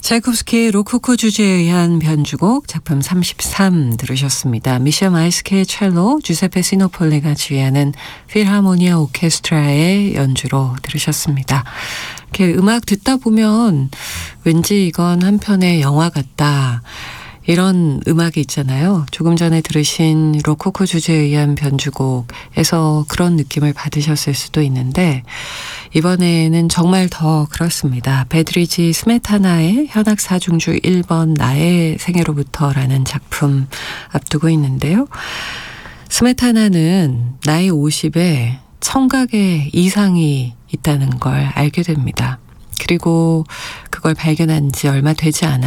차이콥스키의 로코코 주제에 의한 변주곡 작품 33 들으셨습니다. 미샤 마이스키의 첼로, 주세페 시노폴리가 지휘하는 필하모니아 오케스트라의 연주로 들으셨습니다. 이렇게 음악 듣다 보면 왠지 이건 한 편의 영화 같다. 이런 음악이 있잖아요. 조금 전에 들으신 로코코 주제에 의한 변주곡에서 그런 느낌을 받으셨을 수도 있는데 이번에는 정말 더 그렇습니다. 베드리지 스메타나의 현악 사중주 1번 나의 생애로부터라는 작품 앞두고 있는데요. 스메타나는 나이 50에 청각에 이상이 있다는 걸 알게 됩니다. 그리고 그걸 발견한 지 얼마 되지 않아요.